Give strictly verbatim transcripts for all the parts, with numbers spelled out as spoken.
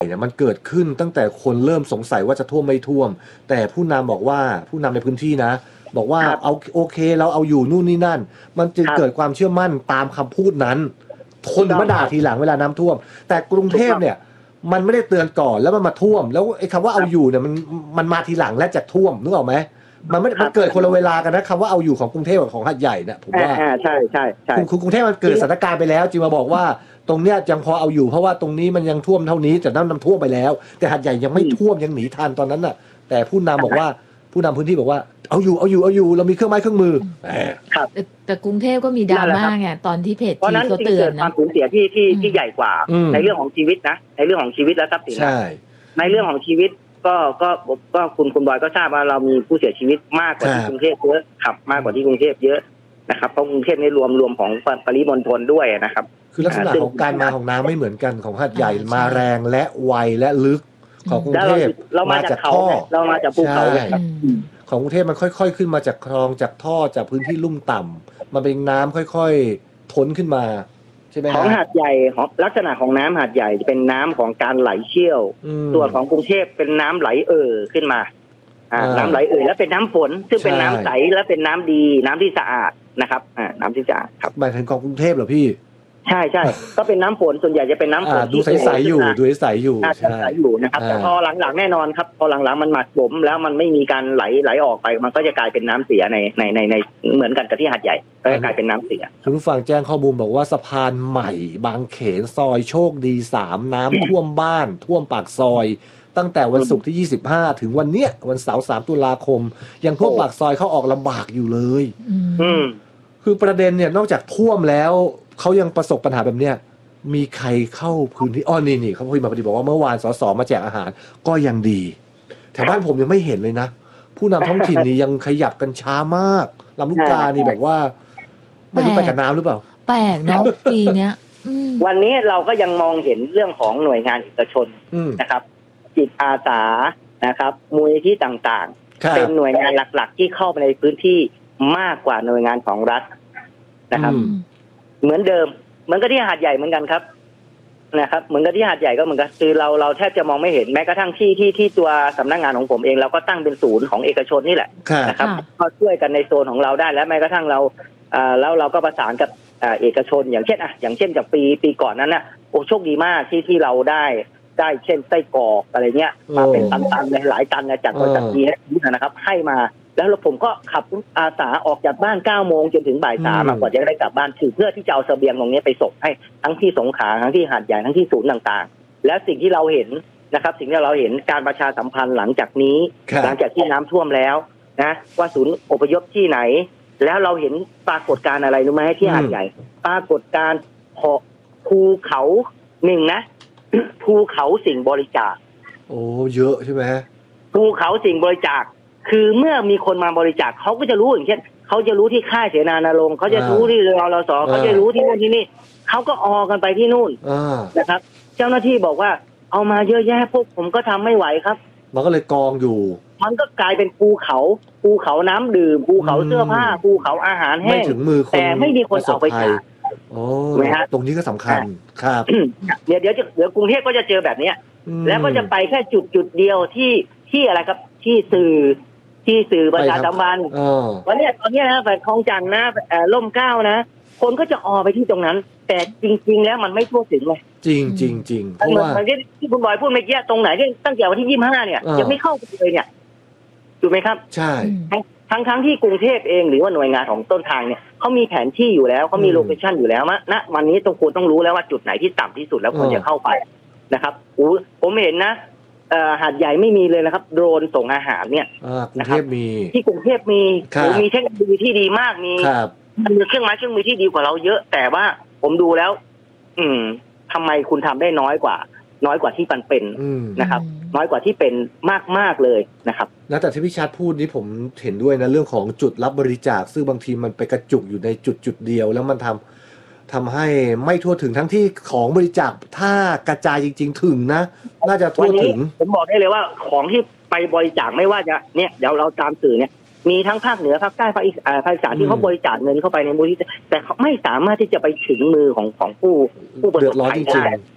เนี่ยมันเกิดขึ้นตั้งแต่คนเริ่มสงสัยว่าจะท่วมไม่ท่วมแต่ผู้นำบอกว่าผู้นำในพื้นที่นะบอกว่าเอาโอเคเราเอาอยู่นู่นนี่นั่นมันจึงเกิดความเชื่อมั่นตามคำพูดนั้นคนมาด่าทีหลังเวลาน้ำท่วมแต่กรุงเทพเนี่ยมันไม่ได้เตือนก่อนแล้วมันมาท่วมแล้วไอ้คำว่าเอาอยู่เนี่ยมันมันมาทีหลังและจะท่วมนึกออกไหมมันไม่มันเกิดคนละเวลากันนะคำว่าเอาอยู่ของกรุงเทพกับของหาดใหญ่เนี่ยผมว่าใช่ใช่ใช่กรุงเทพมันเกิดสถานการณ์ไปแล้วจึงมาบอกว่าตรงเนี้ยยังพอเอาอยู่เพราะว่าตรงนี้มันยังท่วมเท่านี้แต่น้ำน้ำท่วมไปแล้วแต่หาดใหญ่ยังไม่ท่วมยังหนีทันตอนนั้นน่ะแต่ผู้นำบอกว่าผู้นำพื้นที่บอกว่าเอาอยู่เอาอยู่เอาอยู่เรามีเครื่องไม้เครื่องมือครับแต่กรุงเทพก็มีดราม่าไงตอนที่เพจที่เขาเตือนนะความสูญเสียที่ที่ที่ใหญ่กว่าในเรื่องของชีวิตนะในเรื่องของชีวิตและทรัพย์สินนะในเรื่องของชีวิตก็ก็ก็คุณคุณบอยก็ทราบว่าเรามีผู้เสียชีวิตมากกว่าที่กรุงเทพเยอะครับมากกว่าที่กรุงเทพเยอะนะครับเพราะกรุงเทพนี่รวมรวมของปริมณฑลด้วยนะครับคือลักษณะของการมาของน้ำไม่เหมือนกันของหาดใหญ่มาแรงและไวและลึกของกรุงเทพเรามาจากท่อเรามาจากภูเขาครับของกรุงเทพมันค่อยๆขึ้นมาจากคลองจากท่อจากพื้นที่ลุ่มต่ำมันเป็นน้ำค่อยๆท้นขึ้นมาใช่ไหมของหาดใหญ่ของลักษณะของน้ำหาดใหญ่จะเป็นน้ำของการไหลเชี่ยวส่วนของกรุงเทพเป็นน้ำไหลเอ่อขึ้นมาอ่าน้ำไหลเอ่อแล้วเป็นน้ำฝนซึ่งเป็นน้ำใสและเป็นน้ำดีน้ำที่สะอาดนะครับอ่าน้ำที่สะอาดครับหมายถึงของกรุงเทพเหรอพี่ใช่ใช่ก็เป็นน้ำฝนส่วนใหญ่จะเป็นน้ำฝนดูใสๆอยู่ดูใสๆอยู่ใช่อยู่นะครับแต่พอหลังๆแน่นอนครับพอหลังๆมันหมักบ่มแล้วมันไม่มีการไหลไหลออกไปมันก็จะกลายเป็นน้ำเสียในในในในเหมือนกันกับที่หาดใหญ่ก็จะกลายเป็นน้ำเสียคุณผู้ฟังแจ้งข้อมูลบอกว่าสะพานใหม่บางเขนซอยโชคดีสามน้ำท่วมบ้านท่วมปากซอยตั้งแต่วันศุกร์ที่ยี่สิบห้าถึงวันเนี้ยวันเสาร์สามตุลาคมยังท่วมปากซอยเข้าออกลำบากอยู่เลยอืมคือประเด็นเนี่ยนอกจากท่วมแล้วเขายังประสบปัญหาแบบเนี้ยมีใครเข้าพื้นที่อ้อนี่นี่เขาพูดมาพอดีบอกว่าเมื่อวานสสมาแจกอาหารก็ยังดีแถวบ้านผมยังไม่เห็นเลยนะผู้นำท้องถิ่นนี่ยังขยับกันช้ามากลำลูกกานี่แบบว่าไม่รู้ไปกับน้ำหรือเปล่าแปลกเนาะปีเนี้ยวันนี้เราก็ยังมองเห็นเรื่องของหน่วยงานเอกชนนะครับจิตอาสานะครับมูลนิธิต่างๆเป็นหน่วยงานหลักๆที่เข้าไปในพื้นที่มากกว่าหน่วยงานของรัฐนะครับเหมือนเดิมเหมือนกับที่หาดใหญ่เหมือนกันครับนะครับเหมือนกับที่หาดใหญ่ก็เหมือนกันคือเราเราแทบจะมองไม่เห็นแม้กระทั่งที่ที่ที่ตัวสำนักงานของผมเองเราก็ตั้งเป็นศูนย์ของเอกชนนี่แหละนะครับก็ช่วยกันในโซนของเราได้และแม้กระทั่งเราอ่าแล้วเราก็ประสานกับอ่าเอกชนอย่างเช่นอ่ะอย่างเช่นจากปีปีก่อนนั้นน่ะโอ้โชคดีมากที่ที่เราได้ได้เช่นไส้กรอกอะไรเงี้ยมาเป็นตันๆเลยหลายตันจากบริษัทนี้นะครับให้มาแล้วผมก็ขับอาสาออกจากบ้านเก้าโมงจนถึงบ่ายสามกว่าจะได้กลับบ้านคือเพื่อที่จะเอาเสบียงตรงนี้ไปส่งให้ทั้งที่สงขลาทั้งที่หาดใหญ่ทั้งที่ศูนย์ต่างๆและสิ่งที่เราเห็นนะครับสิ่งที่เราเห็นการประชาสัมพันธ์หลังจากนี้หลังจากที่น้ำท่วมแล้วนะว่าศูนย์อพยพที่ไหนแล้วเราเห็นปรากฏการณ์อะไรรู้ไหมที่หาดใหญ่ปรากฏการณ์ภูเขาหนึ่งนะภูเขาสิ่งบริจาคโอ้เยอะใช่ไหมภูเขาสิ่งบริจาคคือเมื่อมีคนมาบริจาคเขาก็จะรู้อย่างเช่นเขาจะรู้ที่ค่ายเสนานารงค์เขาจะรู้ที่รลสเขาจะรู้ที่นู่นที่นี่เขาก็ออกันไปที่นู่นนะครับเจ้าหน้าที่บอกว่าเอามาเยอะแยะพวกผมก็ทำไม่ไหวครับมันก็เลยกองอยู่มันก็กลายเป็นภูเขาภูเขาน้ำดื่มภูเขาเสื้อผ้าภูเขาอาหารแห้งแต่ไม่มีคนเอาไปขายโอ้ตรงนี้ก็สำคัญครับเดี๋ยวเดี๋ยวเดี๋ยวกรุงเทพก็จะเจอแบบนี้แล้วก็จะไปแค่จุดจุดเดียวที่ที่อะไรครับที่สื่อที่สื่อประชาสัมพันธ์วันนี้ตอนนี้นะแฟนคลองจันทร์นะร่มเกล้านะคนก็จะออไปที่ตรงนั้นแต่จริงๆแล้วมันไม่ทั่วถึงเลยจริงจริงจริงเพราะว่าที่คุณบอยพูดเมื่อกี้ตรงไหนที่ตั้งแต่วันที่ยี่สิบห้าเนี่ยยังไม่เข้าไปเลยเนี่ยถูกไหมครับใช่ทั้งทั้งที่กรุงเทพเองหรือว่าหน่วยงานของต้นทางเนี่ยเขามีแผนที่อยู่แล้วเขามีโลเคชั่นอยู่แล้วณวันนี้ต้องควรต้องรู้แล้วว่าจุดไหนที่ต่ำที่สุดแล้วควรจะเข้าไปนะครับอู้ผมเห็นนะหาดใหญ่ไม่มีเลยนะครับโดรนส่งอาหารเนี่ยกรุงเทพมีที่กรุงเทพมีมีเทคโนโลยีที่ดีมากมีมีเครื่องไม้เครื่องมือที่ดีกว่าเราเยอะแต่ว่าผมดูแล้ว อืมทำไมคุณทำได้น้อยกว่าน้อยกว่าที่มันเป็นนะครับน้อยกว่าที่เป็นมากมากเลยนะครับแล้วแต่ที่พี่ชัดพูดนี้ผมเห็นด้วยนะเรื่องของจุดรับบริจาคซึ่งบางทีมันไปกระจุกอยู่ในจุดจุดเดียวแล้วมันทำทำให้ไม่ทั่วถึงทั้งที่ของบริจาคถ้ากระจายจริงๆถึงนะน่าจะทั่วถึงผมบอกได้เลยว่าของที่ไปบริจาคไม่ว่าจะเนี่ยเดี๋ยวเราตามสื่อเนี่ยมีทั้งภาคเหนือภาคใต้ภาคอีสานภาคอีสานที่เขาบริจาคเงินเข้าไปในมูลนิธิแต่เขาไม่สามารถที่จะไปถึงมือของของผู้ผู้ประสบภัยได้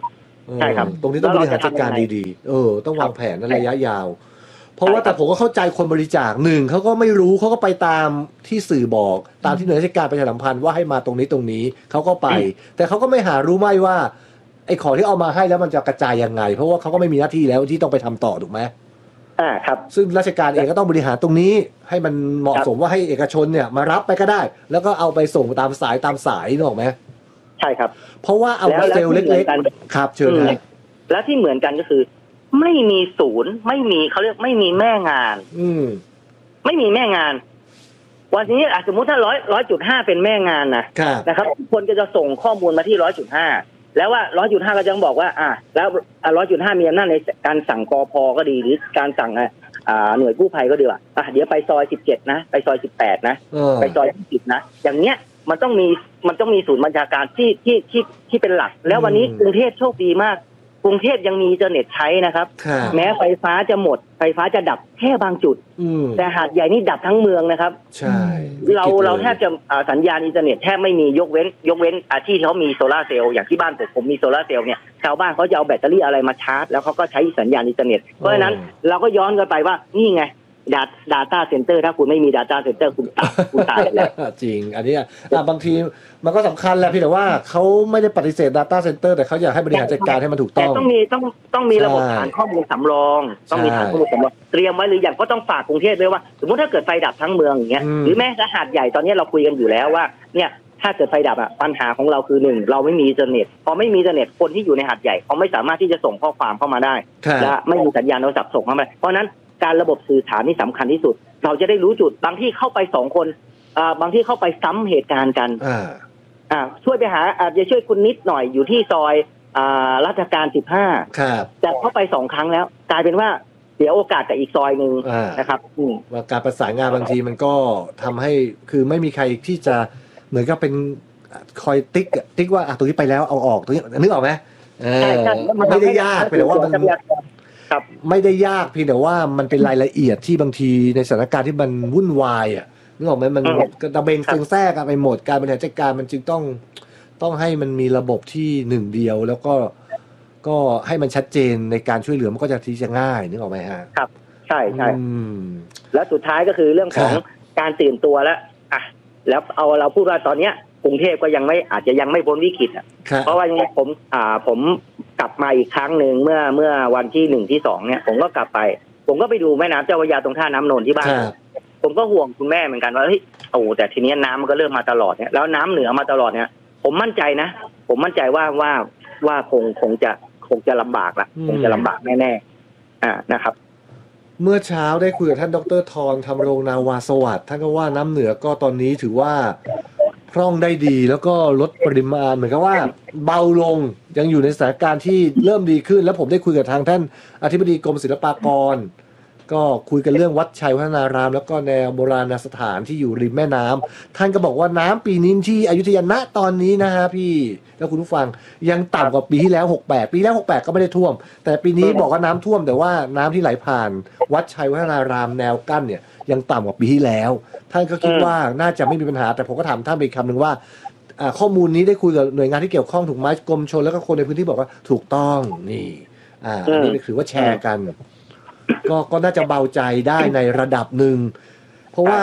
ใช่ครับตรงนี้ต้องบริหารจัดการดีๆเออต้องวางแผนในระยะยาวเพราะว่าแต่ผมก็เข้าใจคนบริจาคหนึ่งเขาก็ไม่รู้เขาก็ไปตามที่สื่อบอกตามที่หน่วยราชการประชาสัมพันธ์ว่าให้มาตรงนี้ตรงนี้เขาก็ไปแต่เขาก็ไม่หารู้ไม่ว่าไอ้ของที่เอามาให้แล้วมันจะกระจายยังไงเพราะว่าเขาก็ไม่มีหน้าที่แล้วที่ต้องไปทำต่อถูกไหมอ่าครับซึ่งราชการเองก็ต้องบริหารตรงนี้ให้มันเหมาะสมว่าให้เอกชนเนี่ยมารับไปก็ได้แล้วก็เอาไปส่งตามสายตามสายนึกออกไหมใช่ครับเพราะว่าเอาไปเซลเล็กๆครับเชิญครับแล้วที่เหมือนกันก็คือไม่มีศูนย์ไม่มีเขาเรียกไม่มีแม่งานอืมไม่มีแม่งานวันนี้สมมุติถ้าร้อยร้อยจุดห้าเป็นแม่งานนะนะครับคนก็จะส่งข้อมูลมาที่ร้อยจุดห้าแล้วว่าร้อยจุดห้าก็จะบอกว่าอ่ะแล้วร้อยจุดห้ามีอำนาจในการสั่งกพก็ดีหรือการสั่งอ่าหน่วยกู้ภัยก็ดีว่าอ่ะเดี๋ยวไปซอยสิบเจ็ดนะไปซอยสิบแปดนะไปซอยยี่สิบนะอย่างเนี้ยมันต้องมีมันต้องมีศูนย์บัญชาการที่ที่ที่ที่เป็นหลักแล้ววันนี้กรุงเทพโชคดีมากกรุงเทพยังมีอินเทอร์เน็ตใช้นะครับแม้ไฟฟ้าจะหมดไฟฟ้าจะดับแค่บางจุดแต่หาดใหญ่นี่ดับทั้งเมืองนะครับใช่เราเราแทบจะสัญญาณอินเทอร์เน็ตแทบไม่มียกเว้นยกเว้นที่เขามีโซลาร์เซลล์อย่างที่บ้านผมผมมีโซลาร์เซลล์เนี่ยชาวบ้านเขาจะเอาแบตเตอรี่อะไรมาชาร์จแล้วเขาก็ใช้สัญญาณอินเทอร์เน็ตเพราะฉะนั้นเราก็ย้อนกันไปว่านี่ไงdata center ถ้าคุณไม่มี data center คุณตายคุณตายแล้วจริงอันนี้บางทีมันก็สำคัญแหละพี่แต่ว่าเขาไม่ได้ปฏิเสธ data center แต่เขาอยากให้บริหารจัดการให้มันถูกต้องแต่ต้องมีต้องต้องมีระบบฐานข้อมูลสำรองต้องมีฐานข้อมูลสำรองเตรียมไว้หรืออย่างก็ต้องฝากกรุงเทพด้วยว่าสมมติถ้าเกิดไฟดับทั้งเมืองอย่างเงี้ยหรือแม้แต่หาดใหญ่ตอนนี้เราคุยกันอยู่แล้วว่าเนี่ยถ้าเกิดไฟดับอ่ะปัญหาของเราคือหนึ่งเราไม่มีอินเทอร์เน็ตพอไม่มีอินเทอร์เน็ตคนที่อยู่ในหาดใหญ่เขาไม่สามารถที่จะส่งข้อความเข้ามาได้และไม่มีสัญญาณโทรศัพท์ส่งเข้ามาเพราะนั้นการระบบสื่อสารนี่สำคัญที่สุดเราจะได้รู้จุดบางที่เข้าไปสองคนอ่าบางที่เข้าไปซ้ำเหตุการณ์กันอ่าอ่าช่วยไปหาอาจจะช่วยคุณนิดหน่อยอยู่ที่ซอยอ่ารัชกาลสิบห้าครับแต่เข้าไปสองครั้งแล้วกลายเป็นว่าเสียโอกาสกับอีกซอยนึงนะครับอืมว่าการประสานงานบางทีมันก็ทำให้คือไม่มีใครที่จะเหมือนกับเป็นคอยติ๊กติ๊กว่าอ่ะตรงนี้ไปแล้วเอาออกตรงนี้นึกออกไหมเออไม่ได้ยากแต่ว่ามันไม่ได้ยากเพียงแต่ว่ามันเป็นรายละเอียดที่บางทีในสถานการณ์ที่มันวุ่นวายอ่ะนึกออกไหมมันกระเบงเซิงแทรกไปหมดการบริหารจัดการมันจึงต้องต้องให้มันมีระบบที่หนึ่งเดียวแล้วก็ก็ให้มันชัดเจนในการช่วยเหลือมันก็จะที่จะง่ายนึกออกไหมฮะครับใช่ใช่แล้วสุดท้ายก็คือเรื่องของการตื่นตัวแล้วอ่ะแล้วเอาเราพูดว่าตอนเนี้ยกรุงเทพก็ยังไม่อาจจะยังไม่พ้นวิกฤตอ่ะเพราะว่าผมอ่าผมกลับมาอีกครั้งหนึ่งเมื่อเมื่อวันที่หนึ่งที่สองเนี่ยผมก็กลับไปผมก็ไปดูแม่น้ำเจ้าพระยาตรงท่าน้ำนนท์ที่บ้านผมก็ห่วงคุณแม่เหมือนกันว่าเฮ้ยโอ้แต่ทีนี้น้ำมันก็เริ่มมาตลอดเนี่ยแล้วน้ำเหนือมาตลอดเนี่ยผมมั่นใจนะผมมั่นใจว่าว่าว่าคงคงจะคงจะลำบากละคงจะลำบากแน่ๆอ่านะครับเมื่อเช้าได้คุยกับท่านดร.ธรธรรมรงนาวาสวัสดิ์ท่านก็ว่าน้ำเหนือก็ตอนนี้ถือว่าพร่องได้ดีแล้วก็ลดปริมาณเหมือนกับว่าเบาลงยังอยู่ในสถานการณ์ที่เริ่มดีขึ้นแล้วผมได้คุยกับทางท่านอธิบดีกรมศิลปากรก็คุยกันเรื่องวัดชัยวัฒนารามแล้วก็แนวโบราณสถานที่อยู่ริมแม่น้ำท่านก็บอกว่าน้ำปีนี้ที่อยุธยาณตอนนี้นะฮะพี่แล้วคุณผู้ฟังยังต่ำกว่าปีที่แล้วหกสิบแปดปีแล้วหกสิบแปดก็ไม่ได้ท่วมแต่ปีนี้บอกว่าน้ำท่วมแต่ว่าน้ำที่ไหลผ่านวัดชัยวัฒนารามแนวกั้นเนี่ยยังต่ำกว่าปีที่แล้วท่านก็คิดว่าน่าจะไม่มีปัญหาแต่ผมก็ถามท่านไปคำหนึ่งว่าข้อมูลนี้ได้คุยกับหน่วยงานที่เกี่ยวข้องถูกไหมกรมชลแล้วก็คนในพื้นที่บอกว่าถูกต้องนี่อ่าอันนี้ถือว่าแชร์กันก็ก็น่าจะเบาใจได้ในระดับหนึ่งเพราะว่า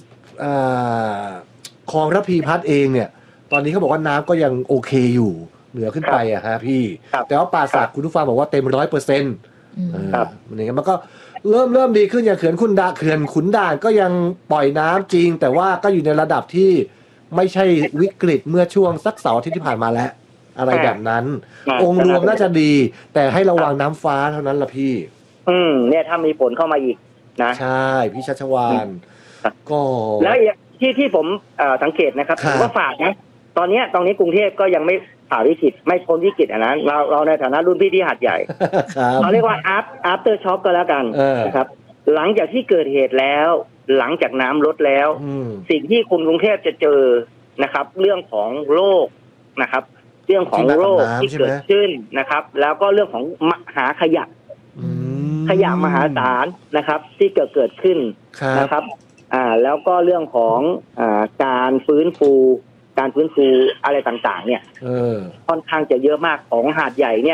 คลองระพีพัฒน์เองเนี่ยตอนนี้เขาบอกว่าน้ำก็ยังโอเคอยู่เหนือขึ้นไปอะฮะพี่แต่ว่าป่าสักคุณผู้ฟังบอกว่าเต็มร้อยเปอร์เซ็นต์นี่มันก็เริ่มเริ่มดีขึ้นอย่างเขื่อนขุนด่านเขื่อนขุนด่านก็ยังปล่อยน้ำจริงแต่ว่าก็อยู่ในระดับที่ไม่ใช่วิกฤตเมื่อช่วงสักเสาร์อาทิตย์ที่ผ่านมาแล้วอะไรแบบนั้นองค์รวมน่าจะดีแต่ให้ระวังน้ำฟ้าเท่านั้นละพี่อืมเนี่ยถ้ามีฝนเข้ามาอีกนะใช่พี่ชัชวาลก็แล้วที่ที่ผมสังเกตนะครับผมก็ฝากนะตอนนี้ตรงนี้กรุงเทพก็ยังไม่ผ่าวิกฤตไม่พ้นวิกฤตอันนั้นเราเราในฐานะรุ่นพี่ที่หาดใหญ่เราเรียกว่า after shock ก็แล้วกันนะครับหลังจากที่เกิดเหตุแล้วหลังจากน้ำลดแล้วสิ่งที่คนกรุงเทพจะเจอนะครับเรื่องของโรคนะครับเรื่องของโรคที่เกิดขึ้นนะครับแล้วก็เรื่องของมหาขยะขยะมหาศาลนะครับที่เกิดเกิดขึ้นนะครับอ่าแล้วก็เรื่องของอ่าการฟื้นฟูการฟื้นฟูอะไรต่างๆเนี่ยค่อนข้างจะเยอะมากของหาดใหญ่เนี่ย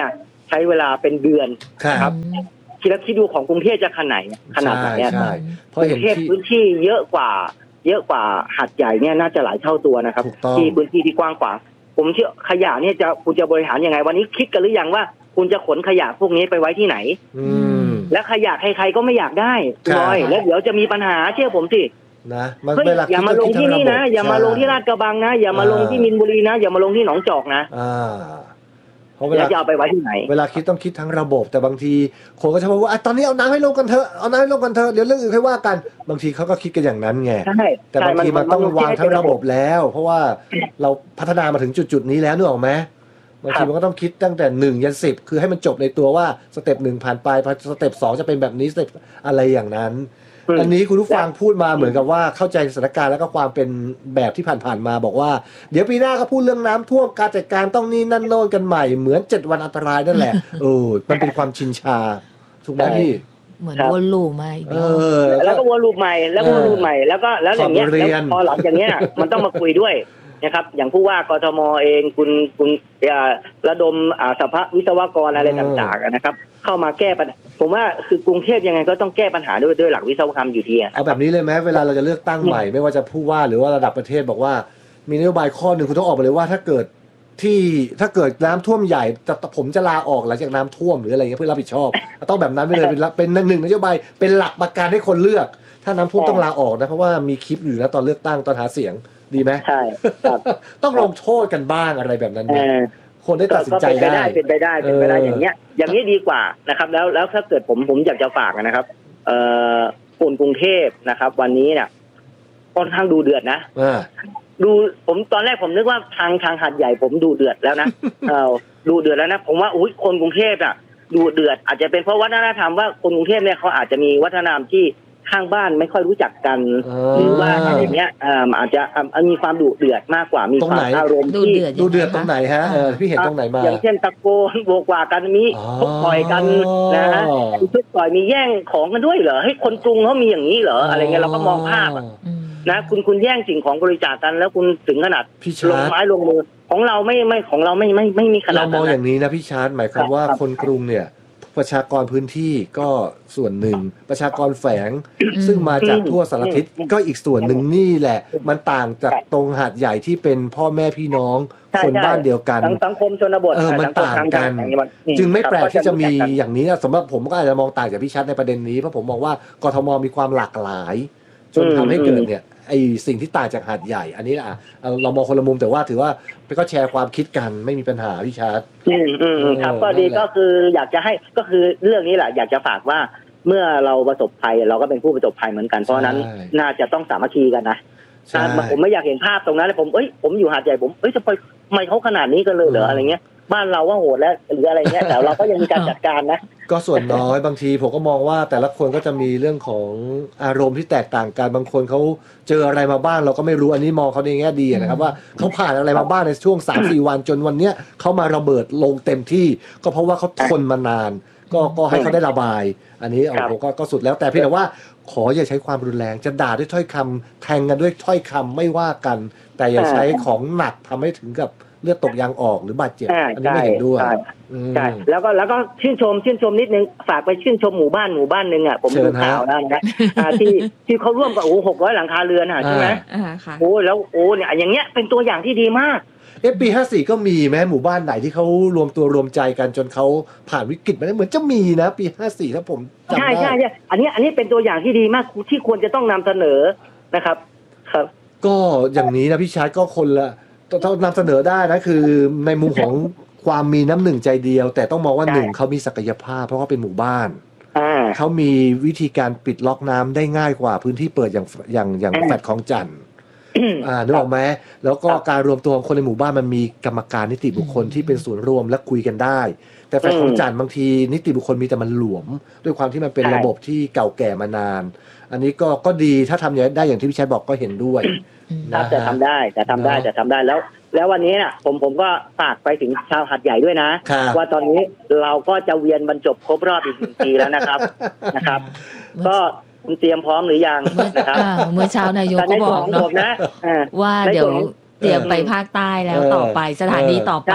ใช้เวลาเป็นเดือนครับคิดแล้วคิดดูของกรุงเทพจะขนาดขนาดไหนอ่ะใช่เพราะเห็นที่พื้นที่เยอะกว่าเยอะกว่าหาดใหญ่เนี่ยน่าจะหลายเท่าตัวนะครับที่พื้นที่ที่กว้างกว่าผมเชื่อขยะเนี่ยจะคุณจะบริหารยังไงวันนี้คิดกันหรือยังว่าคุณจะขนขยะพวกนี้ไปไว้ที่ไหนและขยะใครๆก็ไม่อยากได้น้อยแล้วเดี๋ยวจะมีปัญหาเชื่อผมสินะอย่ามาลงที่นี่นะอย่ามาลงที่ลาดกระบังนะอย่ามาลงที่มินบุรีนะอย่ามาลงที่หนองจอกนะเพราะเวลาจะเอาไปไว้ที่ไหนเวลาคิดต้องคิดทั้งระบบแต่บางทีคนก็จะบอกว่าตอนนี้เอาน้ำให้ลงกันเถอะเอาน้ำให้ลงกันเถอะเดี๋ยวเรื่องอื่นค่อยว่ากันบางทีเขาก็คิดกันอย่างนั้นไงแต่บางทีมันต้องวางทั้งระบบแล้วเพราะว่าเราพัฒนามาถึงจุดๆนี้แล้วนึกออกไหมบางทีมันก็ต้องคิดตั้งแต่หนึ่งยันสิบคือให้มันจบในตัวว่าสเต็ปหนึ่งผ่านไปพอสเต็ปสองจะเป็นแบบนี้สเต็ปอะไรอย่างนั้นอันนี้คุณผู้ฟังพูดมาเหมือนกับว่าเข้าใจสถานการณ์แล้วก็ความเป็นแบบที่ผ่านๆมาบอกว่าเดี๋ยวปีหน้าก็พูดเรื่องน้ำท่วมการจัดการต้องนี่นั่นโน่นกันใหม่เหมือนเจ็ดวันอันตรายนั่นแหละเออมันเป็นความชินชาถูกไหมพี่เหมือนวนลูปใหม่แล้วก็วนลูปใหม่แล้ววนลูปใหม่แล้วก็แล้วอย่างเงี้ยพอหลังจากเนี้ยมันต้องมาคุยด้วยนะครับอย่างผู้ว่ากทมเองคุณคุณระดมสภาวิศวกรอะไรต่างๆนะครับเข้ามาแก้ปัญหาผมว่าคือกรุงเทพยังไงก็ต้องแก้ปัญหาด้วยด้วยหลักวิศวกรรมอยู่ดีเอาแบบนี้เลยไหมเวลาเราจะเลือกตั้งใหม่ไม่ว่าจะผู้ว่าหรือว่าระดับประเทศบอกว่ามีนโยบายข้อหนึ่งคุณต้องออกมาเลยว่าถ้าเกิดที่ถ้าเกิดน้ำท่วมใหญ่จะผมจะลาออกหลังจากน้ำท่วมหรืออะไรเงี้ยเพื่อรับผิดชอบต้องแบบนั้นไปเลยเป็นเป็นหนึ่งนโยบายเป็นหลักประกันให้คนเลือกถ้าน้ำท่วมต้องลาออกนะเพราะว่ามีคลิปอยู่แล้วตอนเลือกตั้งตอนหาเสียงดีไหมใช่ครับต้องลงโทษกันบ้างอะไรแบบนั้นคนได้ตัดสินใจได้เป็นไปได้เป็นไปได้อย่างเงี้ยอย่างนี้ดีกว่านะครับแล้วแล้วถ้าเกิดผมผมอยากจะฝากนะครับเอ่อคนกรุงเทพนะครับวันนี้เนี่ยค่อนข้างดูเดือดนะดูผมตอนแรกผมนึกว่าทางทางหาดใหญ่ผมดูเดือดแล้วนะเออดูเดือดแล้วนะผมว่าอุ้ยคนกรุงเทพอ่ะดูเดือดอาจจะเป็นเพราะวัฒนธรรมว่าคนกรุงเทพเนี่ยเขาอาจจะมีวัฒนธรรมที่ข้างบ้านไม่ค่อยรู้จักกันหรือว่าอะไรเงี้ยอาจจะมีความดุเดือดมากกว่ามีความอารมณ์ที่ดุเดือดตรงไหนฮะพี่เห็นตรงไหนมาอย่างเช่นตะโกนโวกวากันมีทุบต่อยกันนะฮะทุบต่อยมีแย่งของกันด้วยเหรอให้คนกรุงเขามีอย่างนี้เหรออะไรเงี้ยเราก็มองภาพนะคุณคุณแย่งสิ่งของบริจาคกันแล้วคุณถึงขนาดลงไม้ลงมือของเราไม่ไม่ของเราไม่ไม่ไม่มีขนาดเรามองอย่างนี้นะพี่ชาร์ตหมายความว่าคนกรุงเนี่ยประชากรพื้นที่ก็ส่วนหนึ่งประชากรแฝงซึ่งมาจากทั่วสารทิศก็อีกส่วนหนึ่งนี่แหละมันต่างจากตรงหาดใหญ่ที่เป็นพ่อแม่พี่น้องคนบ้านเดียวกันสังคมชนบทเออมันต่างกันจึงไม่แปลกที่จะมีอย่างนี้นะสำหรับผมก็อาจจะมองต่างจากพี่ชัดในประเด็นนี้เพราะผมมองว่ากทมมีความหลากหลายจนทำให้เกิดเนี่ยไอสิ่งที่ต่างจากหาดใหญ่อันนี้อ่ะเรามองคนละมุมแต่ว่าถือว่าก็แชร์ความคิดกันไม่มีปัญหาพี่ชัดอืมอืมครับก็ดีก็คืออยากจะให้ก็คือเรื่องนี้แหละอยากจะฝากว่าเมื่อเราประสบภัยเราก็เป็นผู้ประสบภัยเหมือนกันเพราะนั้นน่าจะต้องสามัคคีกันนะผมไม่อยากเห็นภาพตรงนั้นเลยผมเอ้ยผมอยู่หาดใหญ่ผมเอ้ยจะไปทำไมเขาขนาดนี้กันเลยเหรออะไรเงี้ยบ้านเราว่าโหดแล้วหรืออะไรเงี้ยแต่เราก็ยังมีการจัดการนะก็ส่วนน้อยบางทีผมก็มองว่าแต่ละคนก็จะมีเรื่องของอารมณ์ที่แตกต่างกันบางคนเขาเจออะไรมาบ้างเราก็ไม่รู้อันนี้มองเขาในแง่ดีนะครับว่าเขาผ่านอะไรมาบ้างในช่วง สามสี่ วันจนวันเนี้ยเขามาระเบิดลงเต็มที่ก็เพราะว่าเขาทนมานานก็ก็ให้เขาได้ระบายอันนี้ผมก็ก็สุดแล้วแต่พี่แต่ว่าขออย่าใช้ความรุนแรงจะด่าด้วยถ้อยคำแทงกันด้วยถ้อยคำไม่ว่ากันแต่อย่าใช้ของหนักทำให้ถึงกับเลือดตกยางออกหรือบาดเจ็บอันนี้ไม่เห็นด้วยใช่แล้วก็แล้วก็ชื่นชมชื่นชมนิดนึงฝากไปชื่นชมหมู่บ้านหมู่บ้านนึงอ่ะผมดูข่าวแล้วนะที่ที่เขาร่วมกับโอ้หกร้อยหลังคาเรือนอ่ะใช่ไหมโอ้แล้วโอ้เนี่ยอย่างเงี้ยเป็นตัวอย่างที่ดีมากเอฟปีห้าสี่ก็มีแม้หมู่บ้านไหนที่เขารวมตัวรวมใจกันจนเขาผ่านวิกฤตมาได้เหมือนจะมีนะปีห้าสี่ถ้าผมจำได้ใช่ใช่ใช่อันนี้อันนี้เป็นตัวอย่างที่ดีมากที่ควรจะต้องนำเสนอนะครับครับก็อย่างนี้นะพี่ชาร์ตก็คนละต้องนำเสนอได้นะคือในมุมของความมีน้ำหนึ่งใจเดียวแต่ต้องมองว่าหนึ่งเขามีศักยภาพเพราะเขาเป็นหมู่บ้านเขามีวิธีการปิดล็อกน้ำได้ง่ายกว่าพื้นที่เปิดอย่างอย่างอย่างแฟลตคลองจันทน์อ่านึกออกไหมแล้วก็การรวมตัวของคนในหมู่บ้านมันมีกรรมการนิติบุคคลที่เป็นส่วนรวมและคุยกันได้แต่แฟลตคลองจันทน์บางทีนิติบุคคลมีแต่มันหลวมด้วยความที่มันเป็นระบบที่เก่าแก่มานานอันนี้ก็ก็ดีถ้าทำได้อย่างที่พี่ชัยบอกก็เห็นด้วยครับจะทำได้จะทำได้จะทำได้แล้วแล้ววันนี้เนี่ยผมผมก็ฝากไปถึงชาวหาดใหญ่ด้วยนะว่าตอนนี้เราก็จะเวียนบรรจบครบรอบอีกหนึ่งปีแล้วนะครับนะครับก็คุณเตรียมพร้อมหรือยังนะครับเมื่อเช้านายกก็บอกนะว่าเดี๋ยวเตรียมไปภาคใต้แล้วต่อไปสถานีต่อไป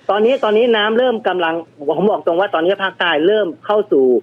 ตอนนี้ตอนนี้น้ำเริ่มกำลังผมบอกตรงว่าตอนนี้ภาคใต้เริ่มเข้าสู่